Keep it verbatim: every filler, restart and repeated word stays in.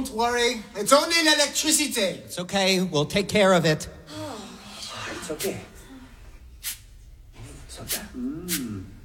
Don't worry. It's only electricity. It's okay. We'll take care of it. It's okay. It's okay. Mm.